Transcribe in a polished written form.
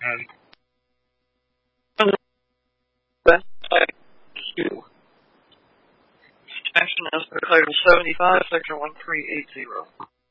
And West Side 2. Extension is Title 75, Section 1380.